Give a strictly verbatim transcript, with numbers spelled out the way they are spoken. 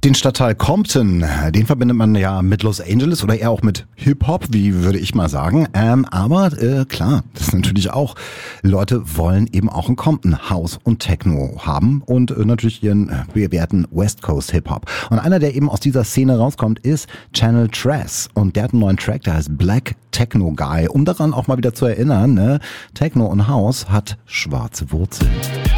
Den Stadtteil Compton, den verbindet man ja mit Los Angeles oder eher auch mit Hip-Hop, wie würde ich mal sagen. Ähm, aber äh, klar, das ist natürlich auch, Leute wollen eben auch in Compton House und Techno haben und äh, natürlich ihren bewährten West Coast Hip-Hop. Und einer, der eben aus dieser Szene rauskommt, ist Channel Tres. Und der hat einen neuen Track, der heißt Black Techno Guy. Um daran auch mal wieder zu erinnern, ne? Techno und House hat schwarze Wurzeln.